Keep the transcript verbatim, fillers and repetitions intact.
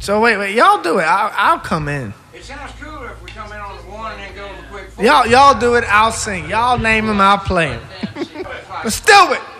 So wait, wait, y'all do it. I'll, I'll come in. It sounds cooler if we come in on the one and then go on the quick four. Y'all, y'all do it. I'll sing. Y'all name them. I'll play them. Let's do it.